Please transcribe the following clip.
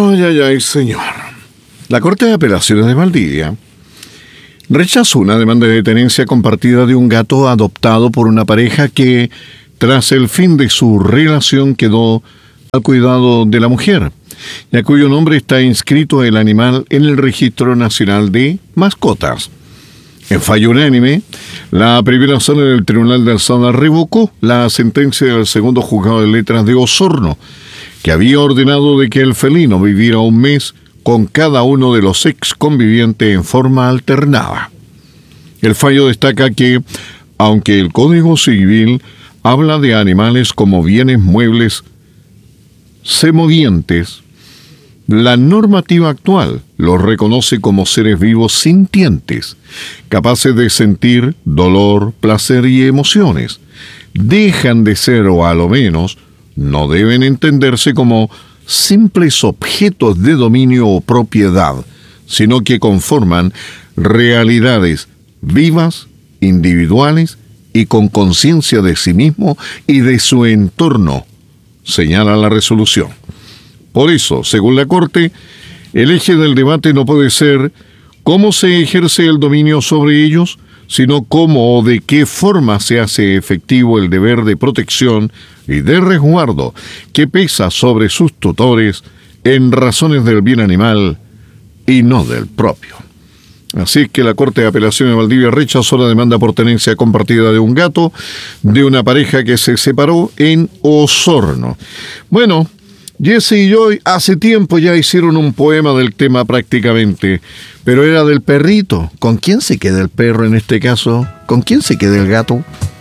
Ay, ay, ay, señor. La Corte de Apelaciones de Valdivia rechazó una demanda de tenencia compartida de un gato adoptado por una pareja que, tras el fin de su relación, quedó al cuidado de la mujer, y a cuyo nombre está inscrito el animal en el Registro Nacional de Mascotas. En fallo unánime, la primera sala del Tribunal de Alzada revocó la sentencia del segundo juzgado de letras de Osorno, que había ordenado de que el felino viviera un mes con cada uno de los ex convivientes en forma alternada. El fallo destaca que, aunque el Código Civil habla de animales como bienes muebles semovientes, la normativa actual los reconoce como seres vivos sintientes, capaces de sentir dolor, placer y emociones. Dejan de ser, o a lo menos, no deben entenderse como simples objetos de dominio o propiedad, sino que conforman realidades vivas, individuales y con conciencia de sí mismo y de su entorno, señala la resolución. Por eso, según la Corte, el eje del debate no puede ser cómo se ejerce el dominio sobre ellos, sino cómo o de qué forma se hace efectivo el deber de protección y de resguardo que pesa sobre sus tutores en razones del bien animal y no del propio. Así que la Corte de Apelaciones de Valdivia rechazó la demanda por tenencia compartida de un gato de una pareja que se separó en Osorno. Bueno, Jesse y Joy hace tiempo ya hicieron un poema del tema prácticamente, pero era del perrito. ¿Con quién se queda el perro en este caso? ¿Con quién se queda el gato?